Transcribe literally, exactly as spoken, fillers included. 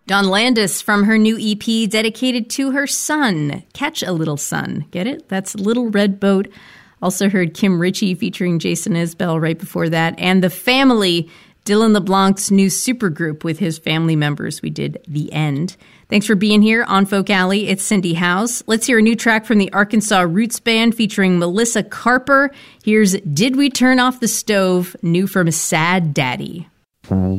Dawn Landis from her new E P dedicated to her son, Catch a Little Sun. Get it? That's Little Red Boat. Also heard Kim Ritchie featuring Jason Isbell right before that. And The Family, Dylan LeBlanc's new supergroup with his family members. We did The End. Thanks for being here on Folk Alley. It's Cindy House. Let's hear a new track from the Arkansas Roots Band featuring Melissa Carper. Here's Did We Turn Off the Stove, new from Sad Daddy.